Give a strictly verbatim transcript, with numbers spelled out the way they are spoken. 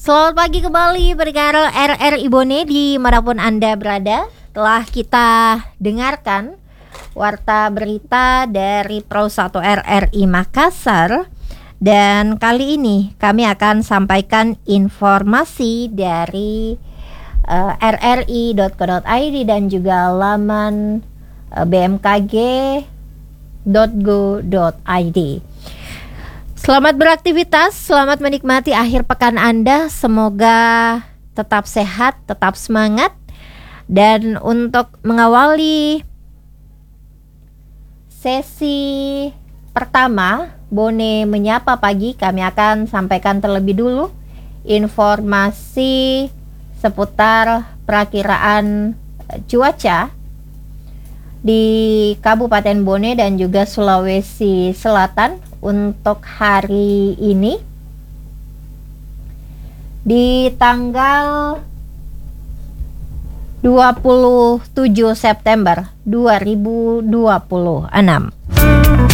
Selamat pagi kembali pendengar R R I Bone dimanapun Anda berada. Telah kita dengarkan warta berita dari Pro satu R R I Makassar. Dan kali ini kami akan sampaikan informasi dari uh, r r i dot co dot i d dan juga laman uh, b m k g dot go dot i d. Selamat beraktivitas, selamat menikmati akhir pekan Anda. Semoga tetap sehat, tetap semangat. Dan untuk mengawali sesi pertama Bone Menyapa Pagi, kami akan sampaikan terlebih dulu informasi seputar perakiraan cuaca di Kabupaten Bone dan juga Sulawesi Selatan untuk hari ini di tanggal dua puluh tujuh September dua ribu dua puluh enam.